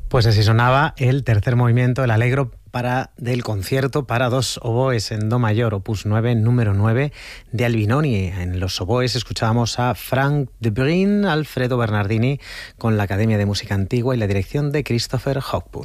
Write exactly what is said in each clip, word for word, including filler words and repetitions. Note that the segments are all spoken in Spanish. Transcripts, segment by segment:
Pues así sonaba el tercer movimiento, el Allegro para, del concierto para dos oboes en do mayor, opus nueve, número nueve, de Albinoni. En los oboes escuchábamos a Frank de Bruijn, Alfredo Bernardini, con la Academia de Música Antigua y la dirección de Christopher Hogwood.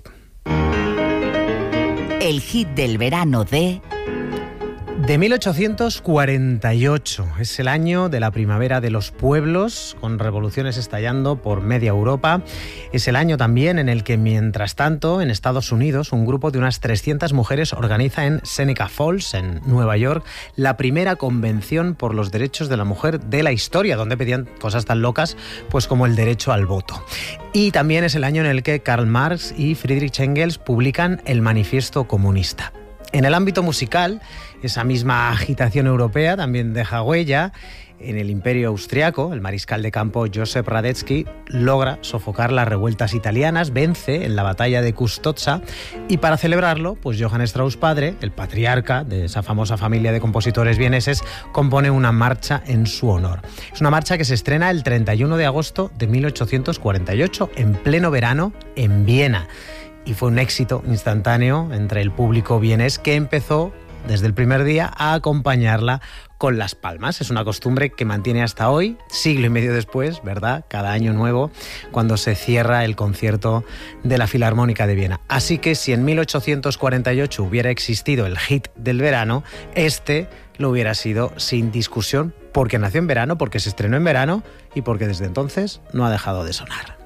El hit del verano de... De mil ochocientos cuarenta y ocho, es el año de la primavera de los pueblos, con revoluciones estallando por media Europa. Es el año también en el que, mientras tanto, en Estados Unidos, un grupo de unas trescientas mujeres organiza en Seneca Falls, en Nueva York, la primera convención por los derechos de la mujer de la historia, donde pedían cosas tan locas pues como el derecho al voto. Y también es el año en el que Karl Marx y Friedrich Engels publican el Manifiesto Comunista. En el ámbito musical, esa misma agitación europea también deja huella. En el Imperio Austriaco, el mariscal de campo Joseph Radetzky logra sofocar las revueltas italianas, vence en la batalla de Custozza y para celebrarlo, pues Johann Strauss padre, el patriarca de esa famosa familia de compositores vieneses, compone una marcha en su honor. Es una marcha que se estrena el treinta y uno de agosto de mil ochocientos cuarenta y ocho, en pleno verano, en Viena. Y fue un éxito instantáneo entre el público vienés que empezó desde el primer día a acompañarla con las palmas. Es una costumbre que mantiene hasta hoy, siglo y medio después, ¿verdad? Cada año nuevo, cuando se cierra el concierto de la Filarmónica de Viena. Así que si en mil ochocientos cuarenta y ocho hubiera existido el hit del verano, este lo hubiera sido sin discusión, porque nació en verano, porque se estrenó en verano y porque desde entonces no ha dejado de sonar.